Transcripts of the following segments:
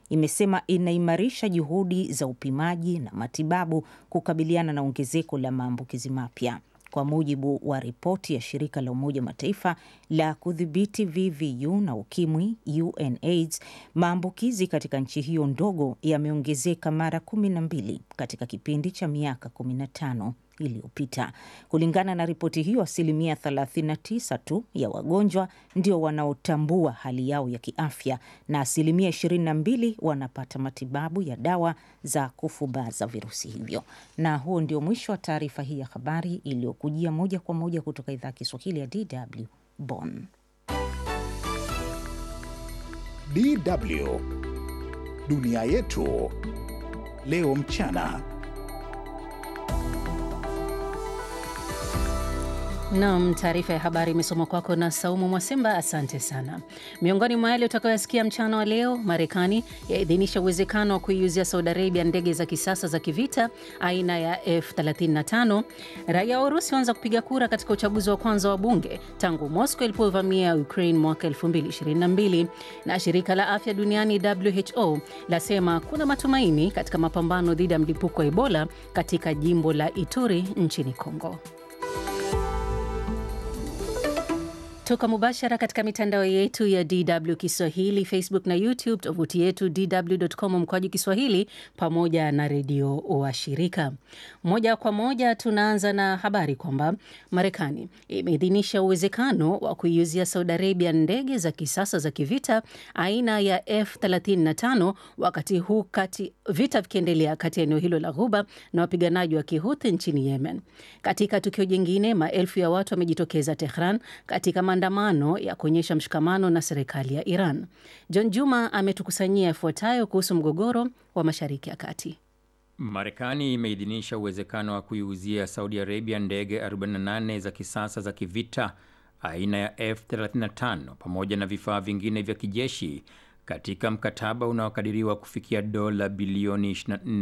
imesema inaimarisha juhudi za upimaji na matibabu kukabiliana na ongezeko la maambukizi mapya. Kwa mujibu wa ripoti ya shirika la Umoja Mataifa la kudhibiti VVU na ukimwi UNAIDS, maambukizi katika nchi hiyo ndogo yameongezeka mara 12 katika kipindi cha miaka 15 iliyopita. Kulingana na ripoti hiyo, asilimia 39 tu ya wagonjwa ndio wanaotambua hali yao ya kiafya na asilimia 22 wanapata matibabu ya dawa za kufubaza virusi hivyo. Na huo ndio mwisho wa taarifa hii ya habari iliyokujia moja kwa moja kutoka idhaa ya Kiswahili ya DW Bonn. DW Dunia Yetu Leo Mchana. Naam, taarifa ya habari imesomwa kwako na Saumu Mwasimba. Asante sana. Miongoni mwa yale utakayosikia mchana wa leo: Marekani yaidhinisha uwezekano wa kuiuzia Saudi Arabia ndege za kisasa za kivita aina ya F35. Raia wa Urusi waanza kupiga kura katika uchaguzi wa kwanza wa bunge tangu Moscow ilipovamia Ukraine mwaka 2022. Na shirika la afya duniani WHO lasema kuna matumaini katika mapambano dhidi ya mlipuko wa Ebola katika jimbo la Ituri nchini Kongo. Toka mubashara katika mitandao yetu ya DW Kiswahili, Facebook na YouTube, tovuti yetu dw.com/Kiswahili, pamoja na redio wa shirika. Moja kwa moja tunaanza na habari kwamba Marekani imeidhinisha uwezekano wa kuiuzia Saudi Arabia ndege za kisasa za kivita aina ya F35 wakati huu vita vikiendelea kati ya eneo hilo la Ghuba na wapiganaji wa Kihuthi nchini Yemen. Katika tukio jingine, maelfu ya watu wamejitokeza Tehran katika maandamano ya kuonyesha mshikamano na serikali ya Iran. John Juma ametukusanyia yafuatayo kuhusu mgogoro wa Mashariki ya Kati. Marekani imeidhinisha uwezekano wa kuiuzia Saudi Arabia ndege 48 za kisasa za kivita aina ya F35 pamoja na vifaa vingine vya kijeshi katika mkataba unaokadiriwa kufikia dola bilioni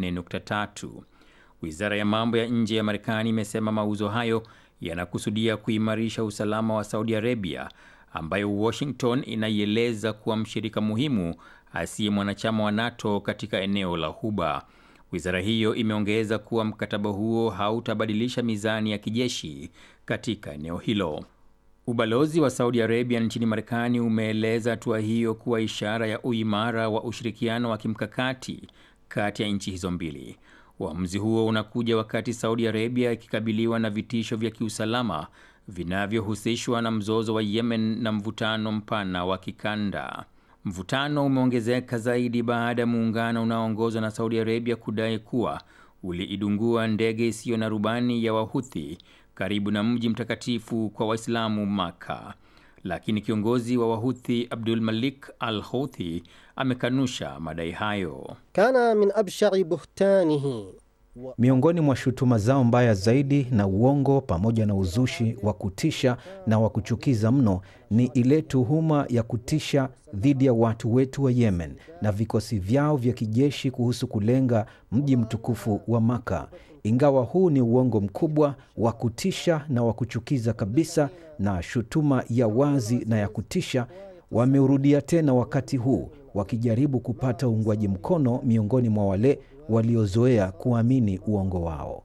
24.3. Wizara ya mambo ya nje ya Marekani imesema mauzo hayo yanakusudia kuimarisha usalama wa Saudi Arabia, ambayo Washington inaieleza kuwa mshirika muhimu asiye mwanachama wa NATO katika eneo la Ghuba. Wizara hiyo imeongeza kuwa mkataba huo hautabadilisha mizani ya kijeshi katika eneo hilo. Ubalozi wa Saudi Arabia nchini Marekani umeeleza hatua hiyo kuwa ishara ya uimara wa ushirikiano wa kimkakati kati ya nchi hizo mbili. Uamuzi huo unakuja wakati Saudi Arabia ikikabiliwa na vitisho vya kiusalama vinavyohusishwa na mzozo wa Yemen na mvutano mpana wa kikanda. Mvutano umeongezeka zaidi baada ya muungano unaoongozwa na Saudi Arabia kudai kuwa uliidungua ndege isiyo na rubani ya Wahuthi karibu na mji mtakatifu kwa Waislamu, Maka. Lakini kiongozi wa Wahuthi Abdul Malik al-Houthi amekanusha madai hayo. Kana min abshari buhtanihi, miongoni mwa shutuma zao mbaya zaidi na uongo pamoja na uzushi wa kutisha na wa kuchukiza mno ni ile tuhuma ya kutisha dhidi ya watu wetu wa Yemen na vikosi vyao vya kijeshi kuhusu kulenga mji mtukufu wa Maka. Ingawa huu ni uongo mkubwa wa kutisha na wa kuchukiza kabisa na shutuma ya wazi na ya kutisha, wameurudia tena wakati huu wakijaribu kupata uungwaji mkono miongoni mwa wale waliozoea kuamini uongo wao.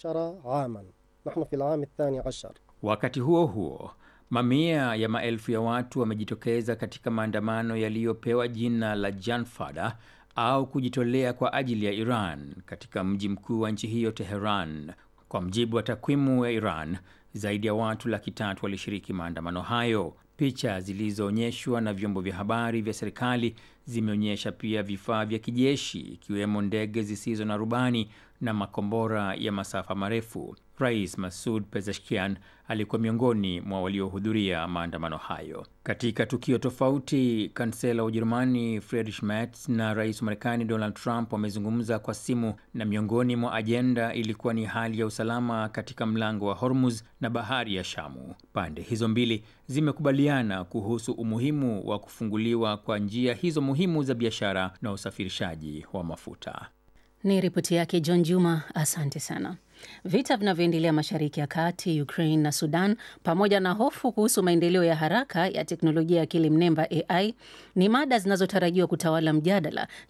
Wakati huo huo, mamia ya maelfu ya watu wamejitokeza katika maandamano yaliyopewa jina la Janfada au kujitolea kwa ajili ya Iran katika mji mkuu wa nchi hiyo, Teheran. Kwa mjibu wa takwimu ya Iran, zaidi ya watu 300,000 walishiriki maandamano hayo. Picha zilizoonyeshwa na vyombo vya habari vya serikali zimeonyesha pia vifaa vya kijeshi ikiwemo ndege zisizo na rubani na makombora ya masafa marefu. Rais Masoud Pezeshkian alikuwa miongoni mwa waliohudhuria maandamano hayo. Katika tukio tofauti, kansela wa Ujerumani Friedrich Merz na rais wa Marekani Donald Trump wamezungumza kwa simu, na miongoni mwa ajenda ilikuwa ni hali ya usalama katika mlango wa Hormuz na bahari ya Shamu. Pande hizo mbili zimekubaliana kuhusu umuhimu wa kufunguliwa kwa njia hizo muhimu za biashara na usafirishaji wa mafuta. Ni ripoti yake John Juma, asante sana. Vita vinavyoendelea Mashariki ya Kati, Ukraine na Sudan, pamoja na hofu kuhusu maendeleo ya haraka ya teknolojia ya akili mnemba AI ni mada zinazotarajiwa kutawala mjadala